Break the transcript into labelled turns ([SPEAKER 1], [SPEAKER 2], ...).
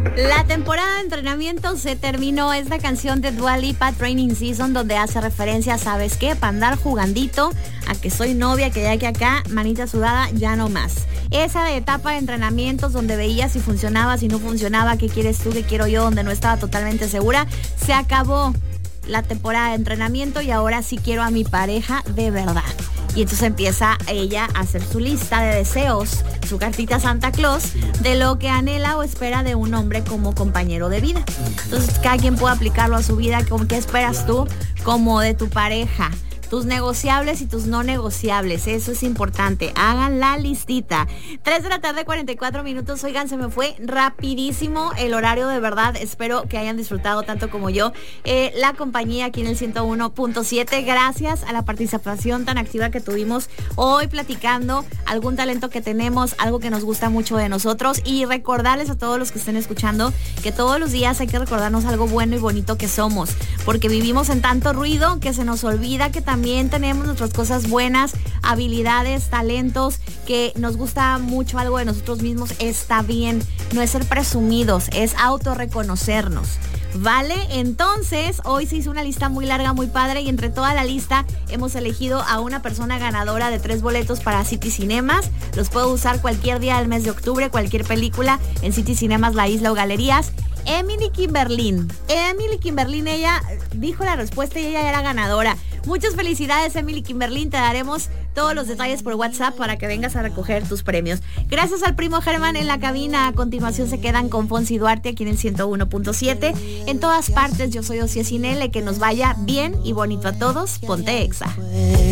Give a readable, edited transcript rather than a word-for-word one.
[SPEAKER 1] La temporada de entrenamiento se terminó. Esta canción de Dua Lipa, Training Season, donde hace referencia, ¿sabes qué? Para andar jugandito, a que soy novia, que ya que acá, manita sudada, ya no más. Esa de etapa de entrenamientos donde veía si funcionaba, si no funcionaba, qué quieres tú, qué quiero yo, donde no estaba totalmente segura, se acabó la temporada de entrenamiento y ahora sí quiero a mi pareja de verdad. Y entonces empieza ella a hacer su lista de deseos, su cartita Santa Claus, de lo que anhela o espera de un hombre como compañero de vida. Entonces cada quien puede aplicarlo a su vida. ¿Con qué esperas tú como de tu pareja? Tus negociables y tus no negociables, eso es importante. Hagan la listita. 3:44 p.m. Oigan, se me fue rapidísimo el horario, de verdad. Espero que hayan disfrutado tanto como yo la compañía aquí en el 101.7. Gracias a la participación tan activa que tuvimos hoy platicando algún talento que tenemos, algo que nos gusta mucho de nosotros, y recordarles a todos los que estén escuchando que todos los días hay que recordarnos algo bueno y bonito que somos, porque vivimos en tanto ruido que se nos olvida que también tenemos nuestras cosas buenas, habilidades, talentos, que nos gusta mucho algo de nosotros mismos. Está bien, no es ser presumidos, es autorreconocernos. ¿Vale? Entonces, hoy se hizo una lista muy larga, muy padre, y entre toda la lista hemos elegido a una persona ganadora de 3 boletos para City Cinemas. Los puedo usar cualquier día del mes de octubre, cualquier película en City Cinemas, La Isla o Galerías. Emily Kimberlin, ella dijo la respuesta y ella era ganadora. Muchas felicidades, Emily Kimberlin. Te daremos todos los detalles por WhatsApp para que vengas a recoger tus premios. Gracias al primo Germán en la cabina. A continuación se quedan con Fonsi Duarte aquí en el 101.7. En todas partes, yo soy Ociel Sinele. Que nos vaya bien y bonito a todos. Ponte Exa.